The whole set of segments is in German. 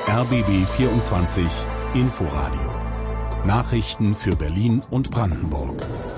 RBB 24 Inforadio. Nachrichten für Berlin und Brandenburg.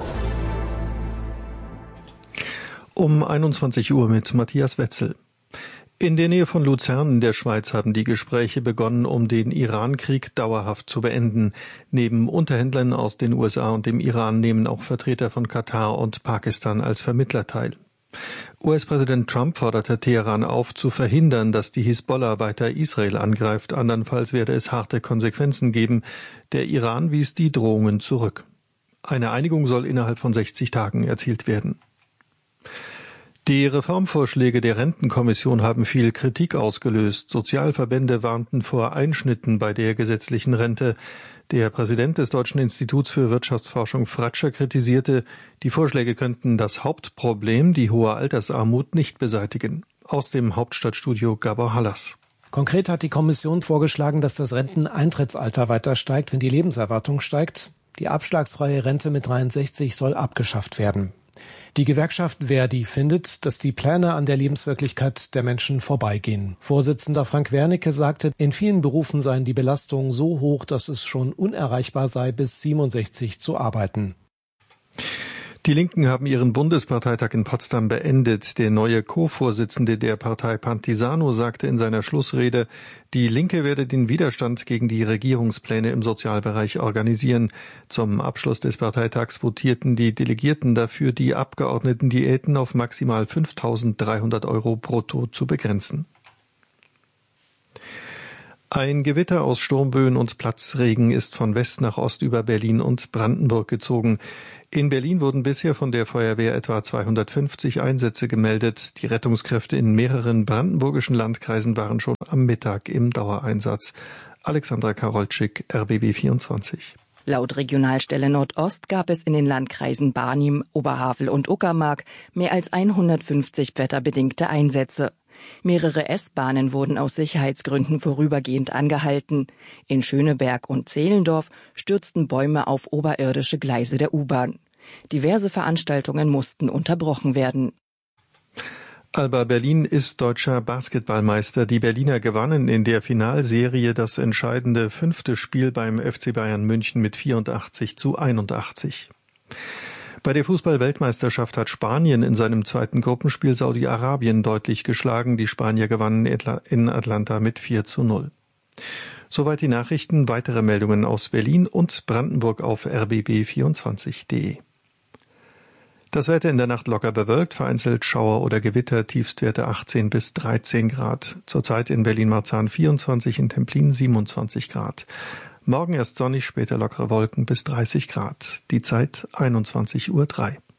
Um 21 Uhr mit Matthias Wetzel. In der Nähe von Luzern in der Schweiz haben die Gespräche begonnen, um den Iran-Krieg dauerhaft zu beenden. Neben Unterhändlern aus den USA und dem Iran nehmen auch Vertreter von Katar und Pakistan als Vermittler teil. US-Präsident Trump forderte Teheran auf, zu verhindern, dass die Hisbollah weiter Israel angreift. Andernfalls werde es harte Konsequenzen geben. Der Iran wies die Drohungen zurück. Eine Einigung soll innerhalb von 60 Tagen erzielt werden. Die Reformvorschläge der Rentenkommission haben viel Kritik ausgelöst. Sozialverbände warnten vor Einschnitten bei der gesetzlichen Rente. Der Präsident des Deutschen Instituts für Wirtschaftsforschung Fratscher kritisierte, die Vorschläge könnten das Hauptproblem, die hohe Altersarmut, nicht beseitigen. Aus dem Hauptstadtstudio Gabor Hallas. Konkret hat die Kommission vorgeschlagen, dass das Renteneintrittsalter weiter steigt, wenn die Lebenserwartung steigt. Die abschlagsfreie Rente mit 63 soll abgeschafft werden. Die Gewerkschaft Verdi findet, dass die Pläne an der Lebenswirklichkeit der Menschen vorbeigehen. Vorsitzender Frank Wernicke sagte, in vielen Berufen seien die Belastungen so hoch, dass es schon unerreichbar sei, bis 67 zu arbeiten. Die Linken haben ihren Bundesparteitag in Potsdam beendet. Der neue Co-Vorsitzende der Partei Pantisano sagte in seiner Schlussrede, die Linke werde den Widerstand gegen die Regierungspläne im Sozialbereich organisieren. Zum Abschluss des Parteitags votierten die Delegierten dafür, die Abgeordnetendiäten auf maximal 5.300 € brutto zu begrenzen. Ein Gewitter aus Sturmböen und Platzregen ist von West nach Ost über Berlin und Brandenburg gezogen. In Berlin wurden bisher von der Feuerwehr etwa 250 Einsätze gemeldet. Die Rettungskräfte in mehreren brandenburgischen Landkreisen waren schon am Mittag im Dauereinsatz. Alexandra Karolczyk, RBB 24. Laut Regionalstelle Nordost gab es in den Landkreisen Barnim, Oberhavel und Uckermark mehr als 150 wetterbedingte Einsätze. Mehrere S-Bahnen wurden aus Sicherheitsgründen vorübergehend angehalten. In Schöneberg und Zehlendorf stürzten Bäume auf oberirdische Gleise der U-Bahn. Diverse Veranstaltungen mussten unterbrochen werden. Alba Berlin ist deutscher Basketballmeister. Die Berliner gewannen in der Finalserie das entscheidende 5. Spiel beim FC Bayern München mit 84:81. Bei der Fußball-Weltmeisterschaft hat Spanien in seinem zweiten Gruppenspiel Saudi-Arabien deutlich geschlagen. Die Spanier gewannen in Atlanta mit 4:0. Soweit die Nachrichten. Weitere Meldungen aus Berlin und Brandenburg auf rbb24.de. Das Wetter in der Nacht locker bewölkt, vereinzelt Schauer oder Gewitter, Tiefstwerte 18 bis 13 Grad. Zurzeit in Berlin-Marzahn 24, in Templin 27 Grad. Morgen erst sonnig, später lockere Wolken bis 30 Grad. Die Zeit 21:03 Uhr.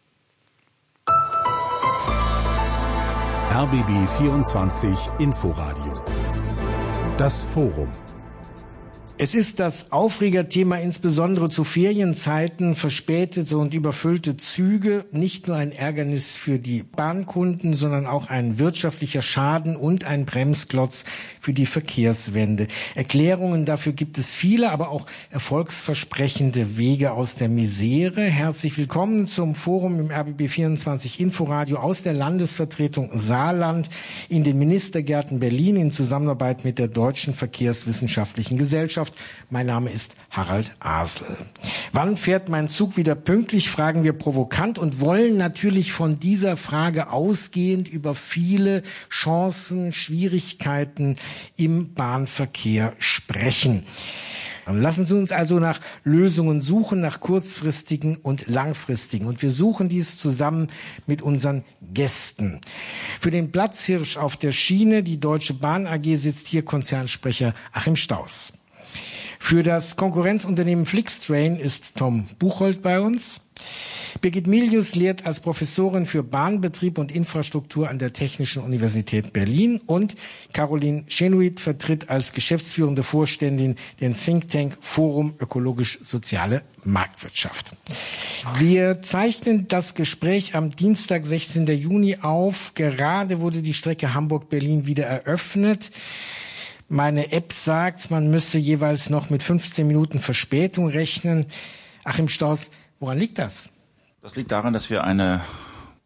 RBB 24 Inforadio. Das Forum. Es ist das Aufregerthema insbesondere zu Ferienzeiten, verspätete und überfüllte Züge, nicht nur ein Ärgernis für die Bahnkunden, sondern auch ein wirtschaftlicher Schaden und ein Bremsklotz für die Verkehrswende. Erklärungen dafür gibt es viele, aber auch erfolgsversprechende Wege aus der Misere. Herzlich willkommen zum Forum im RBB 24 Inforadio aus der Landesvertretung Saarland in den Ministergärten Berlin in Zusammenarbeit mit der Deutschen Verkehrswissenschaftlichen Gesellschaft. Mein Name ist Harald Asel. Wann fährt mein Zug wieder pünktlich, fragen wir provokant und wollen natürlich von dieser Frage ausgehend über viele Chancen, Schwierigkeiten im Bahnverkehr sprechen. Lassen Sie uns also nach Lösungen suchen, nach kurzfristigen und langfristigen. Und wir suchen dies zusammen mit unseren Gästen. Für den Platzhirsch auf der Schiene, die Deutsche Bahn AG, sitzt hier Konzernsprecher Achim Staus. Für das Konkurrenzunternehmen Flixtrain ist Tom Buchholz bei uns. Birgit Milius lehrt als Professorin für Bahnbetrieb und Infrastruktur an der Technischen Universität Berlin und Caroline Chenuit vertritt als geschäftsführende Vorständin den Think Tank Forum Ökologisch-Soziale Marktwirtschaft. Wir zeichnen das Gespräch am Dienstag, 16. Juni auf. Gerade wurde die Strecke Hamburg-Berlin wieder eröffnet. Meine App sagt, man müsse jeweils noch mit 15 Minuten Verspätung rechnen. Achim Staus, woran liegt das? Das liegt daran, dass wir eine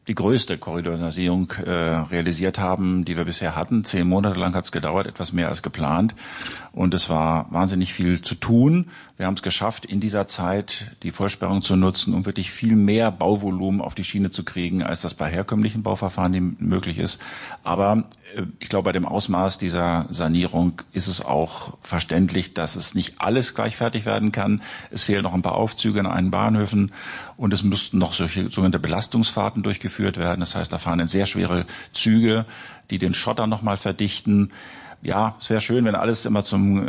die größte Korridorsanierung realisiert haben, die wir bisher hatten. 10 Monate lang hat es gedauert, etwas mehr als geplant. Und es war wahnsinnig viel zu tun. Wir haben es geschafft, in dieser Zeit die Vollsperrung zu nutzen, um wirklich viel mehr Bauvolumen auf die Schiene zu kriegen, als das bei herkömmlichen Bauverfahren möglich ist. Aber ich glaube, bei dem Ausmaß dieser Sanierung ist es auch verständlich, dass es nicht alles gleich fertig werden kann. Es fehlen noch ein paar Aufzüge an einen Bahnhöfen und es müssten noch solche sogenannte Belastungsfahrten durchgeführt werden. Das heißt, da fahren dann sehr schwere Züge, die den Schotter nochmal verdichten. Ja, es wäre schön, wenn alles immer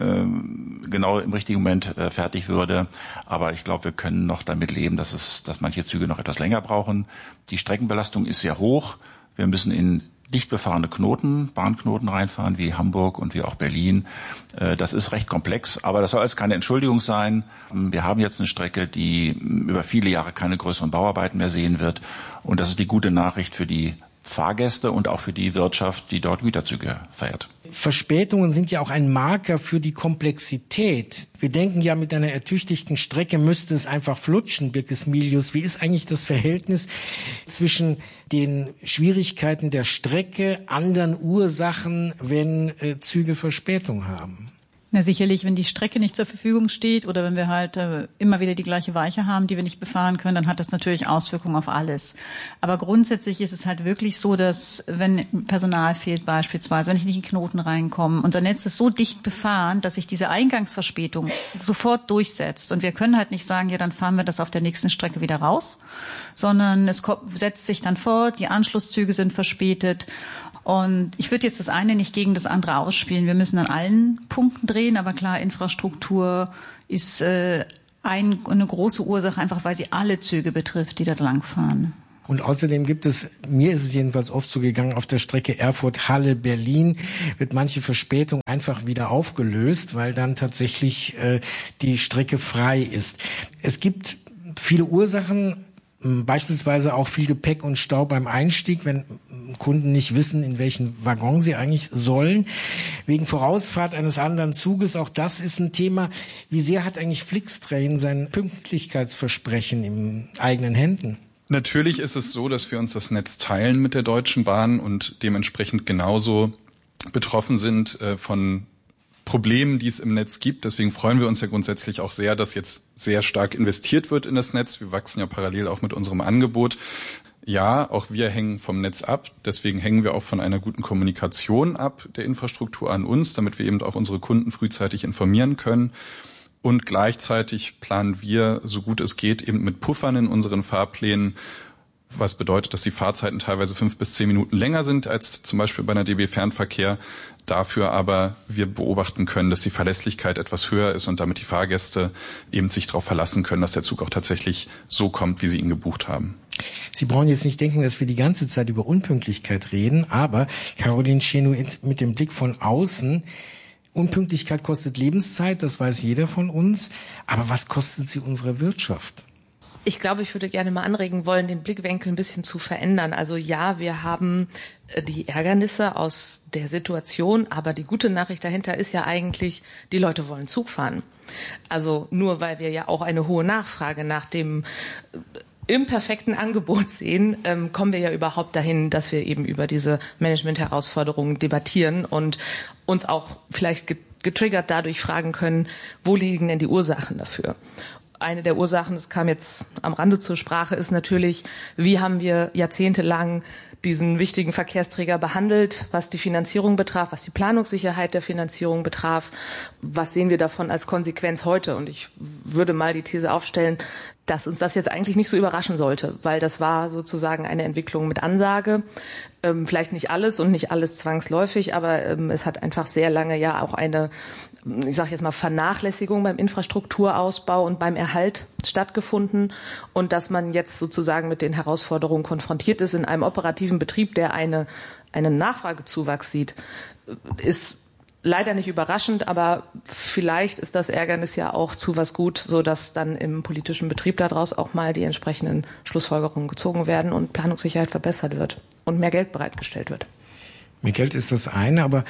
genau im richtigen Moment fertig würde. Aber ich glaube, wir können noch damit leben, dass manche Züge noch etwas länger brauchen. Die Streckenbelastung ist sehr hoch. Wir müssen in dicht befahrene Bahnknoten reinfahren, wie Hamburg und wie auch Berlin. Das ist recht komplex, aber das soll alles keine Entschuldigung sein. Wir haben jetzt eine Strecke, die über viele Jahre keine größeren Bauarbeiten mehr sehen wird. Und das ist die gute Nachricht für die Fahrgäste und auch für die Wirtschaft, die dort Güterzüge fährt. Verspätungen sind ja auch ein Marker für die Komplexität. Wir denken ja, mit einer ertüchtigten Strecke müsste es einfach flutschen, Birkes Milius. Wie ist eigentlich das Verhältnis zwischen den Schwierigkeiten der Strecke, anderen Ursachen, wenn Züge Verspätung haben? Na sicherlich, wenn die Strecke nicht zur Verfügung steht oder wenn wir halt immer wieder die gleiche Weiche haben, die wir nicht befahren können, dann hat das natürlich Auswirkungen auf alles. Aber grundsätzlich ist es halt wirklich so, dass wenn Personal fehlt beispielsweise, wenn ich nicht in Knoten reinkomme, unser Netz ist so dicht befahren, dass sich diese Eingangsverspätung sofort durchsetzt. Und wir können halt nicht sagen, ja, dann fahren wir das auf der nächsten Strecke wieder raus, sondern es setzt sich dann fort, die Anschlusszüge sind verspätet. Und ich würde jetzt das eine nicht gegen das andere ausspielen. Wir müssen an allen Punkten drehen, aber klar, Infrastruktur ist eine große Ursache, einfach weil sie alle Züge betrifft, die dort langfahren. Und außerdem mir ist es jedenfalls oft so gegangen, auf der Strecke Erfurt-Halle-Berlin wird manche Verspätung einfach wieder aufgelöst, weil dann tatsächlich die Strecke frei ist. Es gibt viele Ursachen, beispielsweise auch viel Gepäck und Stau beim Einstieg, wenn Kunden nicht wissen, in welchen Waggon sie eigentlich sollen. Wegen Vorausfahrt eines anderen Zuges, auch das ist ein Thema. Wie sehr hat eigentlich Flixtrain sein Pünktlichkeitsversprechen in eigenen Händen? Natürlich ist es so, dass wir uns das Netz teilen mit der Deutschen Bahn und dementsprechend genauso betroffen sind von Problemen, die es im Netz gibt. Deswegen freuen wir uns ja grundsätzlich auch sehr, dass jetzt sehr stark investiert wird in das Netz. Wir wachsen ja parallel auch mit unserem Angebot. Ja, auch wir hängen vom Netz ab. Deswegen hängen wir auch von einer guten Kommunikation ab der Infrastruktur an uns, damit wir eben auch unsere Kunden frühzeitig informieren können. Und gleichzeitig planen wir, so gut es geht, eben mit Puffern in unseren Fahrplänen, was bedeutet, dass die Fahrzeiten teilweise 5 bis 10 Minuten länger sind als zum Beispiel bei einer DB Fernverkehr. Dafür aber wir beobachten können, dass die Verlässlichkeit etwas höher ist und damit die Fahrgäste eben sich darauf verlassen können, dass der Zug auch tatsächlich so kommt, wie sie ihn gebucht haben. Sie brauchen jetzt nicht denken, dass wir die ganze Zeit über Unpünktlichkeit reden, aber Caroline Schenow, mit dem Blick von außen, Unpünktlichkeit kostet Lebenszeit, das weiß jeder von uns, aber was kostet sie unserer Wirtschaft? Ich glaube, ich würde gerne mal anregen wollen, den Blickwinkel ein bisschen zu verändern. Also ja, wir haben die Ärgernisse aus der Situation, aber die gute Nachricht dahinter ist ja eigentlich, die Leute wollen Zug fahren. Also nur weil wir ja auch eine hohe Nachfrage nach dem imperfekten Angebot sehen, kommen wir ja überhaupt dahin, dass wir eben über diese Management-Herausforderungen debattieren und uns auch vielleicht getriggert dadurch fragen können, wo liegen denn die Ursachen dafür? Eine der Ursachen, das kam jetzt am Rande zur Sprache, ist natürlich, wie haben wir jahrzehntelang diesen wichtigen Verkehrsträger behandelt, was die Finanzierung betraf, was die Planungssicherheit der Finanzierung betraf. Was sehen wir davon als Konsequenz heute? Und ich würde mal die These aufstellen, dass uns das jetzt eigentlich nicht so überraschen sollte, weil das war sozusagen eine Entwicklung mit Ansage. Vielleicht nicht alles und nicht alles zwangsläufig, aber es hat einfach sehr lange ja auch eine, ich sage jetzt mal, Vernachlässigung beim Infrastrukturausbau und beim Erhalt stattgefunden. Und dass man jetzt sozusagen mit den Herausforderungen konfrontiert ist in einem operativen Betrieb, der einen Nachfragezuwachs sieht, ist leider nicht überraschend, aber vielleicht ist das Ärgernis ja auch zu was gut, so dass dann im politischen Betrieb daraus auch mal die entsprechenden Schlussfolgerungen gezogen werden und Planungssicherheit verbessert wird und mehr Geld bereitgestellt wird. Mehr Geld ist das eine, aber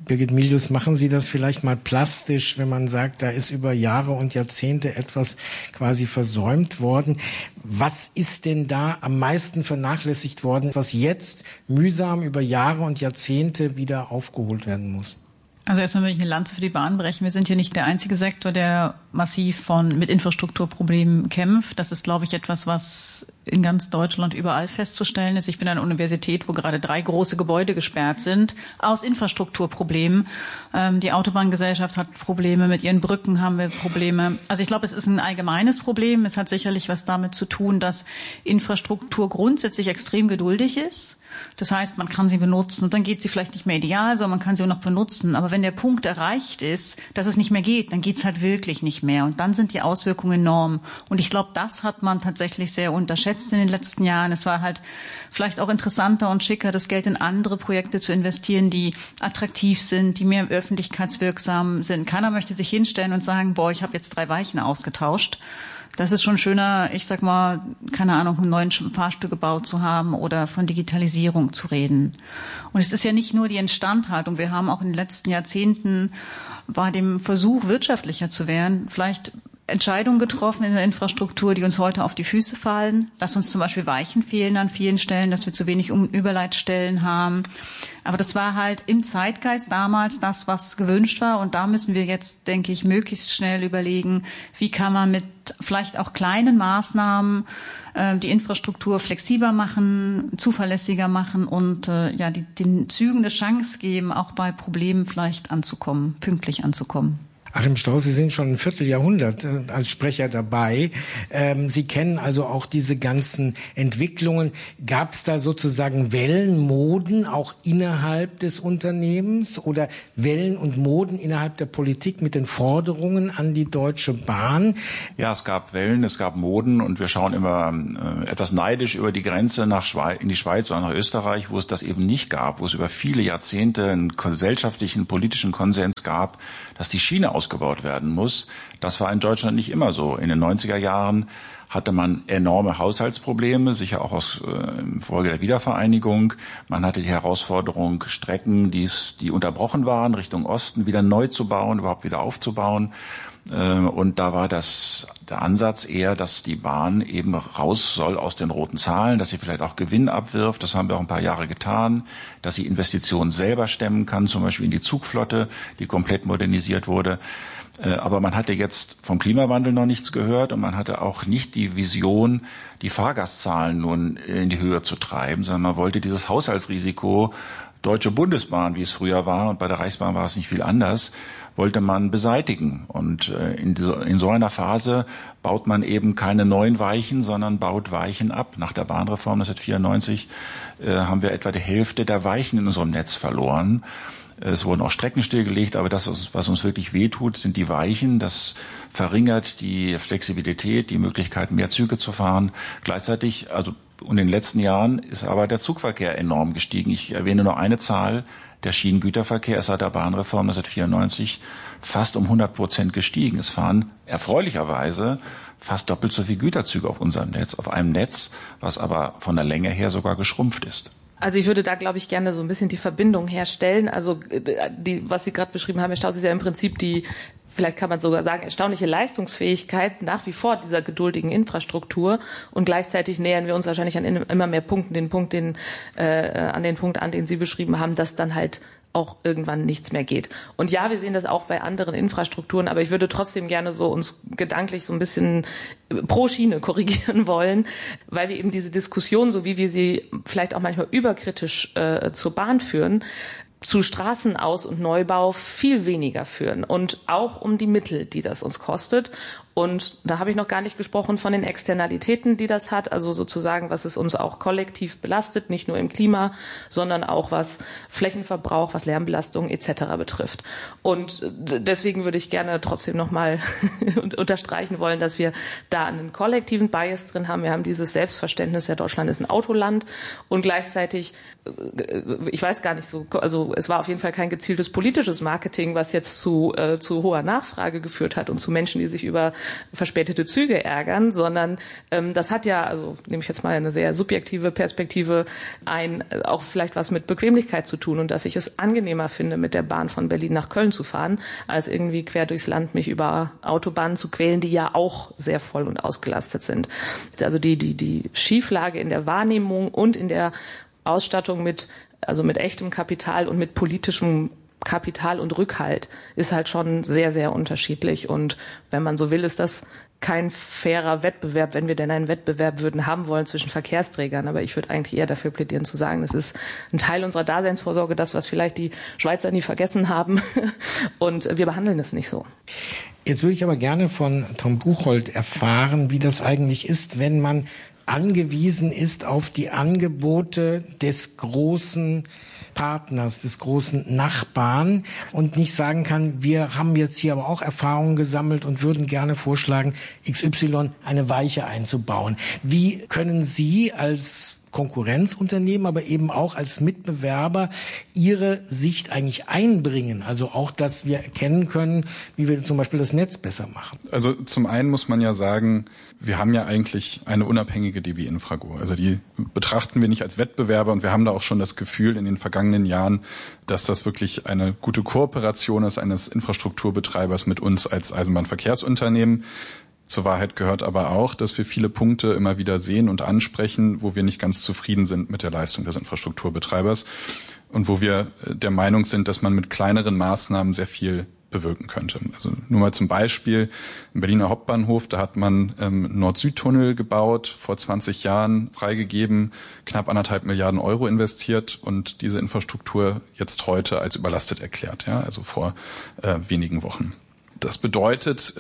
Birgit Milius, machen Sie das vielleicht mal plastisch, wenn man sagt, da ist über Jahre und Jahrzehnte etwas quasi versäumt worden. Was ist denn da am meisten vernachlässigt worden, was jetzt mühsam über Jahre und Jahrzehnte wieder aufgeholt werden muss? Also erstmal will ich eine Lanze für die Bahn brechen. Wir sind hier nicht der einzige Sektor, der massiv mit Infrastrukturproblemen kämpft. Das ist, glaube ich, etwas, was in ganz Deutschland überall festzustellen ist. Ich bin an einer Universität, wo gerade 3 große Gebäude gesperrt sind, aus Infrastrukturproblemen. Die Autobahngesellschaft hat Probleme, mit ihren Brücken haben wir Probleme. Also ich glaube, es ist ein allgemeines Problem. Es hat sicherlich was damit zu tun, dass Infrastruktur grundsätzlich extrem geduldig ist. Das heißt, man kann sie benutzen und dann geht sie vielleicht nicht mehr ideal, sondern man kann sie auch noch benutzen. Aber wenn der Punkt erreicht ist, dass es nicht mehr geht, dann geht es halt wirklich nicht mehr. Und dann sind die Auswirkungen enorm. Und ich glaube, das hat man tatsächlich sehr unterschätzt in den letzten Jahren. Es war halt vielleicht auch interessanter und schicker, das Geld in andere Projekte zu investieren, die attraktiv sind, die mehr öffentlichkeitswirksam sind. Keiner möchte sich hinstellen und sagen, boah, ich habe jetzt 3 Weichen ausgetauscht. Das ist schon schöner, ich sag mal, keine Ahnung, einen neuen Fahrstuhl gebaut zu haben oder von Digitalisierung zu reden. Und es ist ja nicht nur die Instandhaltung. Wir haben auch in den letzten Jahrzehnten bei dem Versuch, wirtschaftlicher zu werden, vielleicht Entscheidungen getroffen in der Infrastruktur, die uns heute auf die Füße fallen, dass uns zum Beispiel Weichen fehlen an vielen Stellen, dass wir zu wenig Überleitstellen haben. Aber das war halt im Zeitgeist damals das, was gewünscht war. Und da müssen wir jetzt, denke ich, möglichst schnell überlegen, wie kann man mit vielleicht auch kleinen Maßnahmen die Infrastruktur flexibler machen, zuverlässiger machen und den Zügen eine Chance geben, auch bei Problemen vielleicht anzukommen, pünktlich anzukommen. Achim Strauß, Sie sind schon ein Vierteljahrhundert als Sprecher dabei. Sie kennen also auch diese ganzen Entwicklungen. Gab es da sozusagen Wellen, Moden auch innerhalb des Unternehmens oder Wellen und Moden innerhalb der Politik mit den Forderungen an die Deutsche Bahn? Ja, es gab Wellen, es gab Moden und wir schauen immer etwas neidisch über die Grenze in die Schweiz oder nach Österreich, wo es das eben nicht gab, wo es über viele Jahrzehnte einen gesellschaftlichen, politischen Konsens gab, dass die Schiene ausgebaut werden muss. Das war in Deutschland nicht immer so. In den 90er Jahren hatte man enorme Haushaltsprobleme, sicher auch aus Folge der Wiedervereinigung. Man hatte die Herausforderung, Strecken, die unterbrochen waren, Richtung Osten wieder neu zu bauen, überhaupt wieder aufzubauen. Und da war der Ansatz eher, dass die Bahn eben raus soll aus den roten Zahlen, dass sie vielleicht auch Gewinn abwirft. Das haben wir auch ein paar Jahre getan, dass sie Investitionen selber stemmen kann, zum Beispiel in die Zugflotte, die komplett modernisiert wurde. Aber man hatte jetzt vom Klimawandel noch nichts gehört und man hatte auch nicht die Vision, die Fahrgastzahlen nun in die Höhe zu treiben, sondern man wollte dieses Haushaltsrisiko Deutsche Bundesbahn, wie es früher war, und bei der Reichsbahn war es nicht viel anders, wollte man beseitigen. Und in so einer Phase baut man eben keine neuen Weichen, sondern baut Weichen ab. Nach der Bahnreform 1994 haben wir etwa die Hälfte der Weichen in unserem Netz verloren. Es wurden auch Strecken stillgelegt, aber das, was uns wirklich wehtut, sind die Weichen. Das verringert die Flexibilität, die Möglichkeit, mehr Züge zu fahren. Gleichzeitig, in den letzten Jahren ist aber der Zugverkehr enorm gestiegen. Ich erwähne nur eine Zahl. Der Schienengüterverkehr ist seit der Bahnreform 1994 fast um 100% gestiegen. Es fahren erfreulicherweise fast doppelt so viele Güterzüge auf unserem Netz, auf einem Netz, was aber von der Länge her sogar geschrumpft ist. Also ich würde da, glaube ich, gerne so ein bisschen die Verbindung herstellen. Also was Sie gerade beschrieben haben, Herr Strauß, ist ja im Prinzip vielleicht kann man sogar sagen, erstaunliche Leistungsfähigkeit nach wie vor dieser geduldigen Infrastruktur. Und gleichzeitig nähern wir uns wahrscheinlich an immer mehr Punkten an den Punkt an, den Sie beschrieben haben, dass dann halt auch irgendwann nichts mehr geht. Und ja, wir sehen das auch bei anderen Infrastrukturen, aber ich würde trotzdem gerne so uns gedanklich so ein bisschen pro Schiene korrigieren wollen, weil wir eben diese Diskussion, so wie wir sie vielleicht auch manchmal überkritisch zur Bahn führen, zu Straßenaus- und Neubau viel weniger führen und auch um die Mittel, die das uns kostet. Und da habe ich noch gar nicht gesprochen von den Externalitäten, die das hat, also sozusagen, was es uns auch kollektiv belastet, nicht nur im Klima, sondern auch was Flächenverbrauch, was Lärmbelastung etc. betrifft. Und deswegen würde ich gerne trotzdem nochmal unterstreichen wollen, dass wir da einen kollektiven Bias drin haben. Wir haben dieses Selbstverständnis, ja, Deutschland ist ein Autoland und gleichzeitig, ich weiß gar nicht so, also es war auf jeden Fall kein gezieltes politisches Marketing, was jetzt zu hoher Nachfrage geführt hat und zu Menschen, die sich über verspätete Züge ärgern, sondern das hat ja, also nehme ich jetzt mal eine sehr subjektive Perspektive ein, auch vielleicht was mit Bequemlichkeit zu tun und dass ich es angenehmer finde, mit der Bahn von Berlin nach Köln zu fahren, als irgendwie quer durchs Land mich über Autobahnen zu quälen, die ja auch sehr voll und ausgelastet sind. Also die Schieflage in der Wahrnehmung und in der Ausstattung mit echtem Kapital und mit politischem Kapital und Rückhalt ist halt schon sehr, sehr unterschiedlich. Und wenn man so will, ist das kein fairer Wettbewerb, wenn wir denn einen Wettbewerb würden haben wollen zwischen Verkehrsträgern. Aber ich würde eigentlich eher dafür plädieren zu sagen, das ist ein Teil unserer Daseinsvorsorge, das, was vielleicht die Schweizer nie vergessen haben. Und wir behandeln es nicht so. Jetzt würde ich aber gerne von Tom Buchholz erfahren, wie das eigentlich ist, wenn man angewiesen ist auf die Angebote des großen Partners, des großen Nachbarn und nicht sagen kann, wir haben jetzt hier aber auch Erfahrungen gesammelt und würden gerne vorschlagen, XY eine Weiche einzubauen. Wie können Sie als Konkurrenzunternehmen, aber eben auch als Mitbewerber ihre Sicht eigentlich einbringen? Also auch, dass wir erkennen können, wie wir zum Beispiel das Netz besser machen. Also zum einen muss man ja sagen, wir haben ja eigentlich eine unabhängige DB Infrago. Also die betrachten wir nicht als Wettbewerber und wir haben da auch schon das Gefühl in den vergangenen Jahren, dass das wirklich eine gute Kooperation ist eines Infrastrukturbetreibers mit uns als Eisenbahnverkehrsunternehmen. Zur Wahrheit gehört aber auch, dass wir viele Punkte immer wieder sehen und ansprechen, wo wir nicht ganz zufrieden sind mit der Leistung des Infrastrukturbetreibers und wo wir der Meinung sind, dass man mit kleineren Maßnahmen sehr viel bewirken könnte. Also nur mal zum Beispiel im Berliner Hauptbahnhof, da hat man Nord-Süd-Tunnel gebaut, vor 20 Jahren freigegeben, knapp 1,5 Milliarden Euro investiert und diese Infrastruktur jetzt heute als überlastet erklärt, ja, also vor wenigen Wochen. Das bedeutet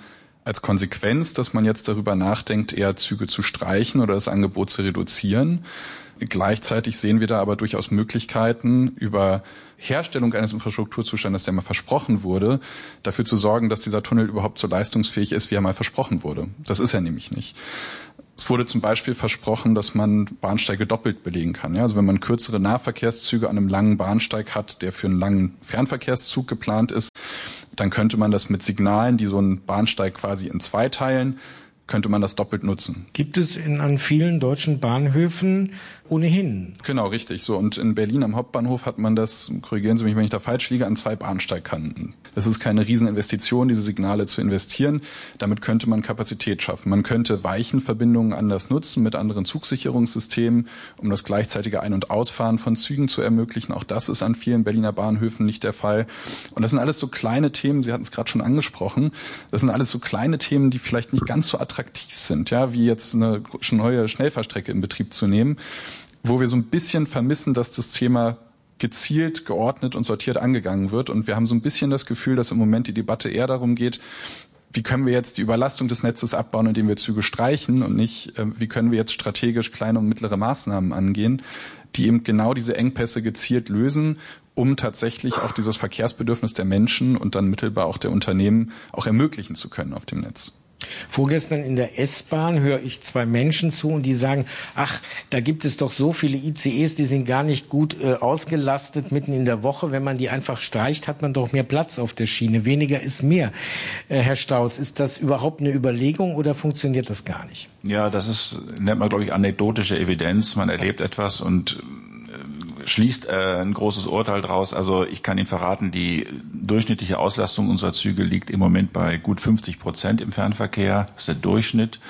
als Konsequenz, dass man jetzt darüber nachdenkt, eher Züge zu streichen oder das Angebot zu reduzieren. Gleichzeitig sehen wir da aber durchaus Möglichkeiten, über Herstellung eines Infrastrukturzustandes, der mal versprochen wurde, dafür zu sorgen, dass dieser Tunnel überhaupt so leistungsfähig ist, wie er mal versprochen wurde. Das ist er nämlich nicht. Es wurde zum Beispiel versprochen, dass man Bahnsteige doppelt belegen kann. Ja, also wenn man kürzere Nahverkehrszüge an einem langen Bahnsteig hat, der für einen langen Fernverkehrszug geplant ist, dann könnte man das mit Signalen, die so einen Bahnsteig quasi in zwei teilen, könnte man das doppelt nutzen. Gibt es an vielen deutschen Bahnhöfen ohnehin. Genau, richtig. So, und in Berlin am Hauptbahnhof hat man das, korrigieren Sie mich, wenn ich da falsch liege, an 2 Bahnsteigkanten. Das ist keine Rieseninvestition, diese Signale zu investieren. Damit könnte man Kapazität schaffen. Man könnte Weichenverbindungen anders nutzen mit anderen Zugsicherungssystemen, um das gleichzeitige Ein- und Ausfahren von Zügen zu ermöglichen. Auch das ist an vielen Berliner Bahnhöfen nicht der Fall. Und das sind alles so kleine Themen, Sie hatten es gerade schon angesprochen, das sind alles so kleine Themen, die vielleicht nicht ganz so attraktiv sind, ja, wie jetzt eine neue Schnellfahrstrecke in Betrieb zu nehmen, wo wir so ein bisschen vermissen, dass das Thema gezielt, geordnet und sortiert angegangen wird. Und wir haben so ein bisschen das Gefühl, dass im Moment die Debatte eher darum geht, wie können wir jetzt die Überlastung des Netzes abbauen, indem wir Züge streichen und nicht, wie können wir jetzt strategisch kleine und mittlere Maßnahmen angehen, die eben genau diese Engpässe gezielt lösen, um tatsächlich auch dieses Verkehrsbedürfnis der Menschen und dann mittelbar auch der Unternehmen auch ermöglichen zu können auf dem Netz. Vorgestern in der S-Bahn höre ich 2 Menschen zu und die sagen, ach, da gibt es doch so viele ICEs, die sind gar nicht gut ausgelastet mitten in der Woche. Wenn man die einfach streicht, hat man doch mehr Platz auf der Schiene. Weniger ist mehr. Herr Staus, ist das überhaupt eine Überlegung oder funktioniert das gar nicht? Ja, das nennt man, glaube ich, anekdotische Evidenz. Man erlebt etwas und schließt ein großes Urteil draus. Also ich kann Ihnen verraten, die durchschnittliche Auslastung unserer Züge liegt im Moment bei gut 50% im Fernverkehr. Das ist der Durchschnitt.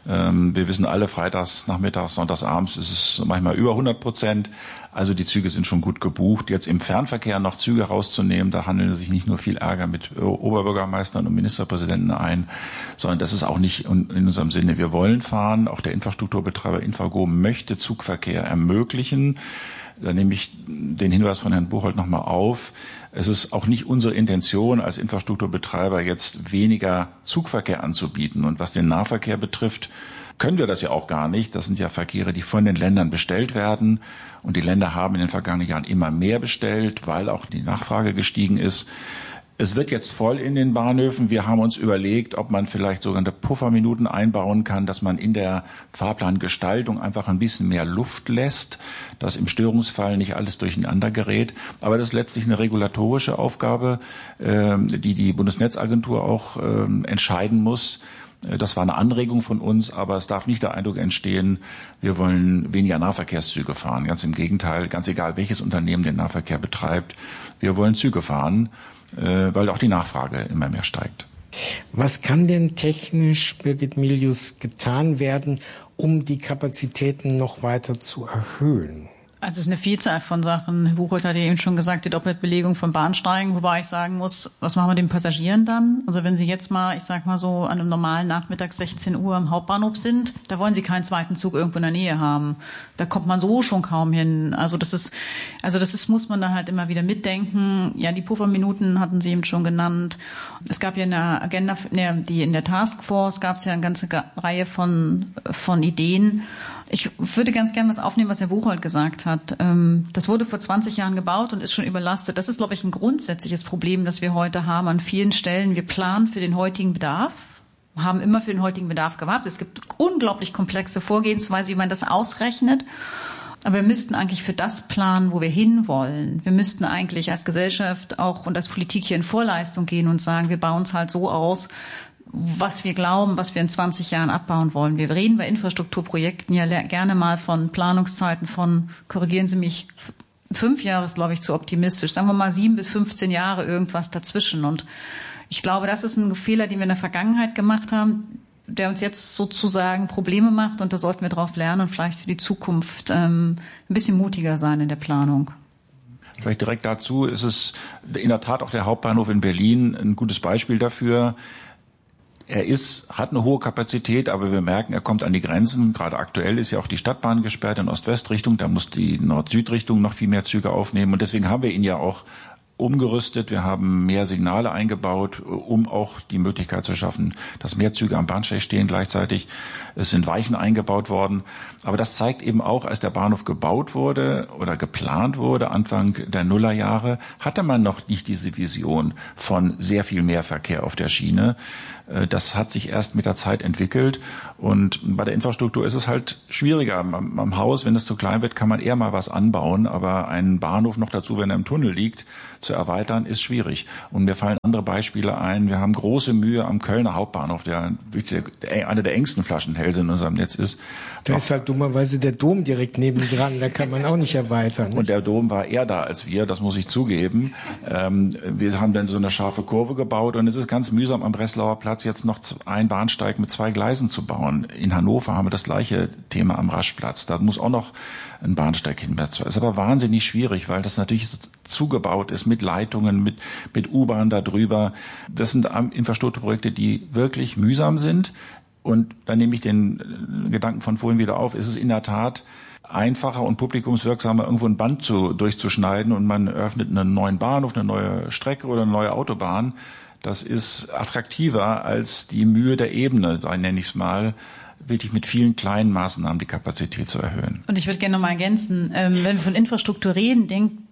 Wir wissen alle, freitags, nachmittags, sonntags, abends ist es manchmal über 100%. Also die Züge sind schon gut gebucht. Jetzt im Fernverkehr noch Züge rauszunehmen, da handeln sich nicht nur viel Ärger mit Oberbürgermeistern und Ministerpräsidenten ein, sondern das ist auch nicht in unserem Sinne. Wir wollen fahren. Auch der Infrastrukturbetreiber Infrago möchte Zugverkehr ermöglichen. Da nehme ich den Hinweis von Herrn Buchholz nochmal auf. Es ist auch nicht unsere Intention, als Infrastrukturbetreiber jetzt weniger Zugverkehr anzubieten. Und was den Nahverkehr betrifft, können wir das ja auch gar nicht. Das sind ja Verkehre, die von den Ländern bestellt werden. Und die Länder haben in den vergangenen Jahren immer mehr bestellt, weil auch die Nachfrage gestiegen ist. Es wird jetzt voll in den Bahnhöfen. Wir haben uns überlegt, ob man vielleicht sogenannte Pufferminuten einbauen kann, dass man in der Fahrplangestaltung einfach ein bisschen mehr Luft lässt, dass im Störungsfall nicht alles durcheinander gerät. Aber das ist letztlich eine regulatorische Aufgabe, die die Bundesnetzagentur auch entscheiden muss. Das war eine Anregung von uns, aber es darf nicht der Eindruck entstehen, wir wollen weniger Nahverkehrszüge fahren. Ganz im Gegenteil, ganz egal, welches Unternehmen den Nahverkehr betreibt. Wir wollen Züge fahren, weil auch die Nachfrage immer mehr steigt. Was kann denn technisch, Birgit Milius, getan werden, um die Kapazitäten noch weiter zu erhöhen? Also es ist eine Vielzahl von Sachen. Herr Buchholz hat ja eben schon gesagt, die Doppelbelegung von Bahnsteigen, wobei ich sagen muss, was machen wir den Passagieren dann? Also wenn Sie jetzt mal, ich sag mal so, an einem normalen Nachmittag 16 Uhr am Hauptbahnhof sind, da wollen Sie keinen zweiten Zug irgendwo in der Nähe haben. Da kommt man so schon kaum hin. Also das ist, muss man dann halt immer wieder mitdenken. Ja, die Pufferminuten hatten Sie eben schon genannt. Es gab ja in der Agenda, in der Taskforce gab es ja eine ganze Reihe von Ideen. Ich würde ganz gerne was aufnehmen, was Herr Buchholz gesagt hat. Das wurde vor 20 Jahren gebaut und ist schon überlastet. Das ist, glaube ich, ein grundsätzliches Problem, das wir heute haben an vielen Stellen. Wir planen für den heutigen Bedarf, haben immer für den heutigen Bedarf gewartet. Es gibt unglaublich komplexe Vorgehensweise, wie man das ausrechnet. Aber wir müssten eigentlich für das planen, wo wir hinwollen. Wir müssten eigentlich als Gesellschaft auch und als Politik hier in Vorleistung gehen und sagen, wir bauen es halt so aus, was wir glauben, was wir in 20 Jahren abbauen wollen. Wir reden bei Infrastrukturprojekten ja gerne mal von Planungszeiten von, korrigieren Sie mich, 5 Jahre ist, glaube ich, zu optimistisch. Sagen wir mal 7 bis 15 Jahre, irgendwas dazwischen. Und ich glaube, das ist ein Fehler, den wir in der Vergangenheit gemacht haben, der uns jetzt sozusagen Probleme macht. Und da sollten wir drauf lernen und vielleicht für die Zukunft ein bisschen mutiger sein in der Planung. Vielleicht direkt dazu ist es in der Tat auch der Hauptbahnhof in Berlin ein gutes Beispiel dafür. Er hat eine hohe Kapazität, aber wir merken, er kommt an die Grenzen. Gerade aktuell ist ja auch die Stadtbahn gesperrt in Ost-West-Richtung. Da muss die Nord-Süd-Richtung noch viel mehr Züge aufnehmen. Und deswegen haben wir ihn ja auch umgerüstet. Wir haben mehr Signale eingebaut, um auch die Möglichkeit zu schaffen, dass mehr Züge am Bahnsteig stehen gleichzeitig. Es sind Weichen eingebaut worden. Aber das zeigt eben auch, als der Bahnhof gebaut wurde oder geplant wurde, Anfang der Nullerjahre, hatte man noch nicht diese Vision von sehr viel mehr Verkehr auf der Schiene. Das hat sich erst mit der Zeit entwickelt. Und bei der Infrastruktur ist es halt schwieriger. Am Haus, wenn es zu klein wird, kann man eher mal was anbauen. Aber einen Bahnhof noch dazu, wenn er im Tunnel liegt, zu erweitern, ist schwierig. Und mir fallen andere Beispiele ein. Wir haben große Mühe am Kölner Hauptbahnhof, der eine der engsten Flaschenhälse in unserem Netz ist. Da ist halt dummerweise der Dom direkt nebendran, da kann man auch nicht erweitern. Und der Dom war eher da als wir, das muss ich zugeben. Wir haben dann so eine scharfe Kurve gebaut und es ist ganz mühsam am Breslauer Platz jetzt noch einen Bahnsteig mit 2 Gleisen zu bauen. In Hannover haben wir das gleiche Thema am Raschplatz. Da muss auch noch ein Bahnsteig hin. Das ist aber wahnsinnig schwierig, weil das natürlich zugebaut ist mit Leitungen, mit U-Bahn da drüber. Das sind Infrastrukturprojekte, die wirklich mühsam sind. Und dann nehme ich den Gedanken von vorhin wieder auf. Ist es in der Tat einfacher und publikumswirksamer, irgendwo ein Band durchzuschneiden und man eröffnet einen neuen Bahnhof, eine neue Strecke oder eine neue Autobahn. Das ist attraktiver als die Mühe der Ebene, nenne ich es mal, wirklich mit vielen kleinen Maßnahmen die Kapazität zu erhöhen. Und ich würde gerne noch mal ergänzen, wenn wir von Infrastruktur reden,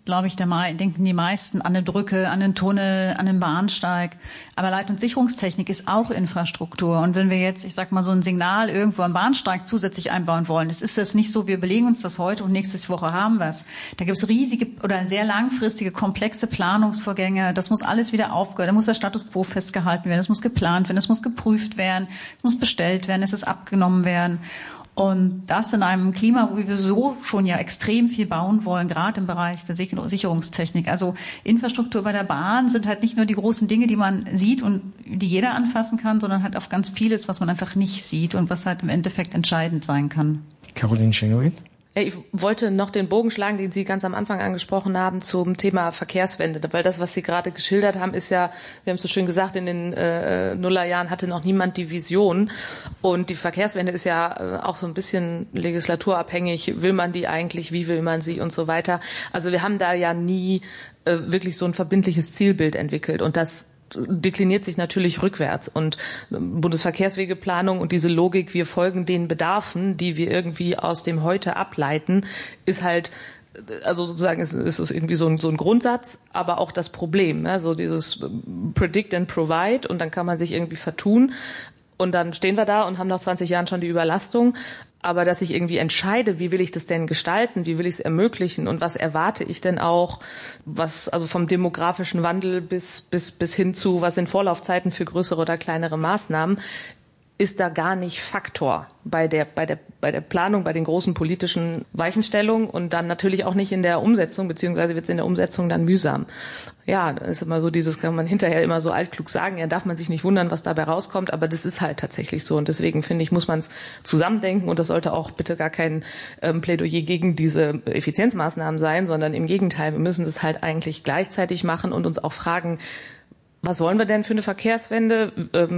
denken die meisten an eine Brücke, an einen Tunnel, an einen Bahnsteig. Aber Leit- und Sicherungstechnik ist auch Infrastruktur. Und wenn wir jetzt, ich sag mal, so ein Signal irgendwo am Bahnsteig zusätzlich einbauen wollen, es ist jetzt nicht so, wir belegen uns das heute und nächste Woche haben wir es. Da gibt es riesige oder sehr langfristige, komplexe Planungsvorgänge. Das muss alles wieder aufgehört. Da muss der Status quo festgehalten werden. Es muss geplant werden. Es muss geprüft werden. Es muss bestellt werden. Es ist abgenommen werden. Und das in einem Klima, wo wir so schon ja extrem viel bauen wollen, gerade im Bereich der Sicherungstechnik. Also Infrastruktur bei der Bahn sind halt nicht nur die großen Dinge, die man sieht und die jeder anfassen kann, sondern halt auf ganz vieles, was man einfach nicht sieht und was halt im Endeffekt entscheidend sein kann. Caroline Schenoid? Ich wollte noch den Bogen schlagen, den Sie ganz am Anfang angesprochen haben, zum Thema Verkehrswende. Weil das, was Sie gerade geschildert haben, ist ja, wir haben es so schön gesagt, in den Nullerjahren hatte noch niemand die Vision. Und die Verkehrswende ist ja auch so ein bisschen legislaturabhängig. Will man die eigentlich? Wie will man sie? Und so weiter. Also wir haben da ja nie wirklich so ein verbindliches Zielbild entwickelt. Und das dekliniert sich natürlich rückwärts und Bundesverkehrswegeplanung und diese Logik, wir folgen den Bedarfen, die wir irgendwie aus dem Heute ableiten, ist halt also sozusagen ist es irgendwie so ein Grundsatz, aber auch das Problem, ne? So dieses Predict and Provide, und dann kann man sich irgendwie vertun und dann stehen wir da und haben nach 20 Jahren schon die Überlastung. Aber dass ich irgendwie entscheide, wie will ich das denn gestalten, wie will ich es ermöglichen und was erwarte ich denn auch, was also vom demografischen Wandel bis hin zu, was sind Vorlaufzeiten für größere oder kleinere Maßnahmen, ist da gar nicht Faktor bei der Planung, bei den großen politischen Weichenstellungen und dann natürlich auch nicht in der Umsetzung, beziehungsweise wird es in der Umsetzung dann mühsam. Ja, da ist immer so dieses, kann man hinterher immer so altklug sagen, ja, darf man sich nicht wundern, was dabei rauskommt, aber das ist halt tatsächlich so und deswegen finde ich, muss man es zusammendenken und das sollte auch bitte gar kein Plädoyer gegen diese Effizienzmaßnahmen sein, sondern im Gegenteil, wir müssen das halt eigentlich gleichzeitig machen und uns auch fragen, was wollen wir denn für eine Verkehrswende?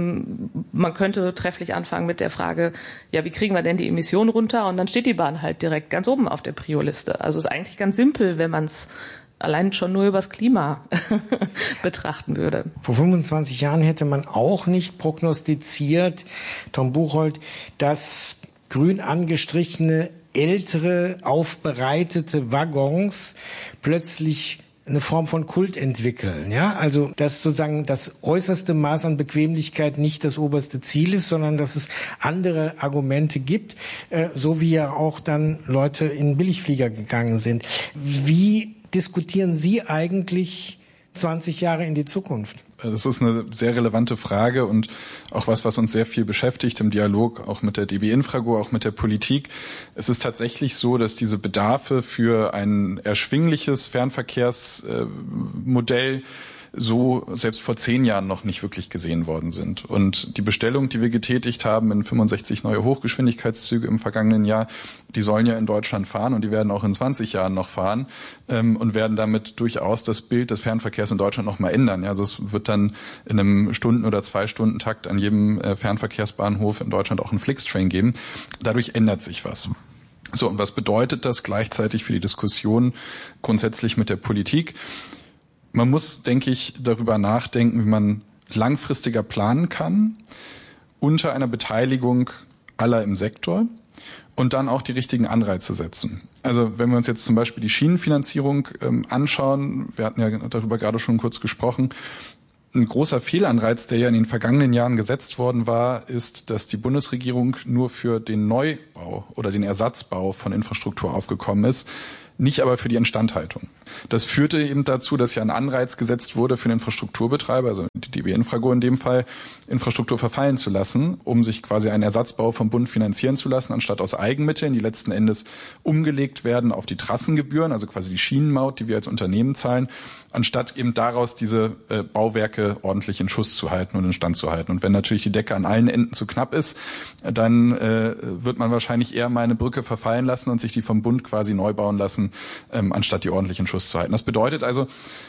Man könnte trefflich anfangen mit der Frage, ja, wie kriegen wir denn die Emissionen runter? Und dann steht die Bahn halt direkt ganz oben auf der Prio-Liste. Also ist eigentlich ganz simpel, wenn man es allein schon nur übers Klima betrachten würde. Vor 25 Jahren hätte man auch nicht prognostiziert, Tom Buchholz, dass grün angestrichene, ältere, aufbereitete Waggons plötzlich eine Form von Kult entwickeln, ja, also dass sozusagen das äußerste Maß an Bequemlichkeit nicht das oberste Ziel ist, sondern dass es andere Argumente gibt, so wie ja auch dann Leute in Billigflieger gegangen sind. Wie diskutieren Sie eigentlich 20 Jahre in die Zukunft? Das ist eine sehr relevante Frage und auch was uns sehr viel beschäftigt im Dialog, auch mit der DB Infrago, auch mit der Politik. Es ist tatsächlich so, dass diese Bedarfe für ein erschwingliches Fernverkehrsmodell so selbst vor 10 Jahren noch nicht wirklich gesehen worden sind. Und die Bestellung, die wir getätigt haben in 65 neue Hochgeschwindigkeitszüge im vergangenen Jahr, die sollen ja in Deutschland fahren und die werden auch in 20 Jahren noch fahren und werden damit durchaus das Bild des Fernverkehrs in Deutschland noch mal ändern. Ja, also es wird dann in einem Stunden- oder 2-Stunden-Takt an jedem Fernverkehrsbahnhof in Deutschland auch einen Flixtrain geben. Dadurch ändert sich was. So, und was bedeutet das gleichzeitig für die Diskussion grundsätzlich mit der Politik? Man muss, denke ich, darüber nachdenken, wie man langfristiger planen kann, unter einer Beteiligung aller im Sektor und dann auch die richtigen Anreize setzen. Also wenn wir uns jetzt zum Beispiel die Schienenfinanzierung anschauen, wir hatten ja darüber gerade schon kurz gesprochen, ein großer Fehlanreiz, der ja in den vergangenen Jahren gesetzt worden war, ist, dass die Bundesregierung nur für den Neubau oder den Ersatzbau von Infrastruktur aufgekommen ist, nicht aber für die Instandhaltung. Das führte eben dazu, dass ja ein Anreiz gesetzt wurde für den Infrastrukturbetreiber, also die DB Infrago in dem Fall, Infrastruktur verfallen zu lassen, um sich quasi einen Ersatzbau vom Bund finanzieren zu lassen, anstatt aus Eigenmitteln, die letzten Endes umgelegt werden auf die Trassengebühren, also quasi die Schienenmaut, die wir als Unternehmen zahlen, anstatt eben daraus diese Bauwerke ordentlich in Schuss zu halten und in Stand zu halten. Und wenn natürlich die Decke an allen Enden zu knapp ist, dann wird man wahrscheinlich eher mal eine Brücke verfallen lassen und sich die vom Bund quasi neu bauen lassen, anstatt die ordentlich in Schuss zu halten. Das bedeutet also,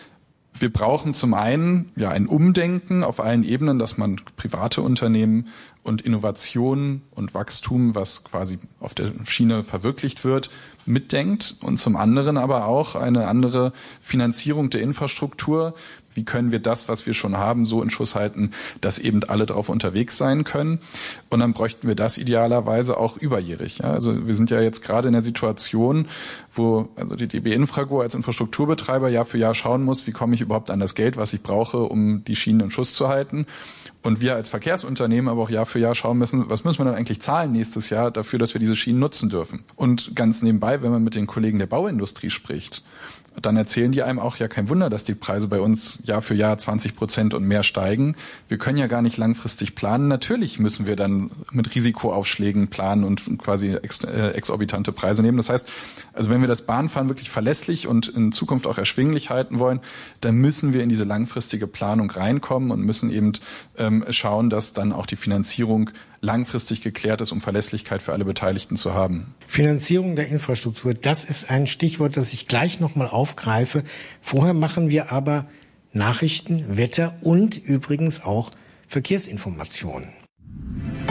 wir brauchen zum einen ja ein Umdenken auf allen Ebenen, dass man private Unternehmen und Innovationen und Wachstum, was quasi auf der Schiene verwirklicht wird, mitdenkt und zum anderen aber auch eine andere Finanzierung der Infrastruktur. Wie können wir das, was wir schon haben, so in Schuss halten, dass eben alle drauf unterwegs sein können? Und dann bräuchten wir das idealerweise auch überjährig. Ja, also wir sind ja jetzt gerade in der Situation, wo also die DB Infrago als Infrastrukturbetreiber Jahr für Jahr schauen muss, wie komme ich überhaupt an das Geld, was ich brauche, um die Schienen in Schuss zu halten. Und wir als Verkehrsunternehmen aber auch Jahr für Jahr schauen müssen, was müssen wir dann eigentlich zahlen nächstes Jahr dafür, dass wir diese Schienen nutzen dürfen. Und ganz nebenbei, wenn man mit den Kollegen der Bauindustrie spricht, dann erzählen die einem auch, ja, kein Wunder, dass die Preise bei uns Jahr für Jahr 20% und mehr steigen. Wir können ja gar nicht langfristig planen. Natürlich müssen wir dann mit Risikoaufschlägen planen und quasi exorbitante Preise nehmen. Das heißt, also wenn wir das Bahnfahren wirklich verlässlich und in Zukunft auch erschwinglich halten wollen, dann müssen wir in diese langfristige Planung reinkommen und müssen eben schauen, dass dann auch die Finanzierung langfristig geklärt ist, um Verlässlichkeit für alle Beteiligten zu haben. Finanzierung der Infrastruktur, das ist ein Stichwort, das ich gleich nochmal aufgreife. Vorher machen wir aber Nachrichten, Wetter und übrigens auch Verkehrsinformationen.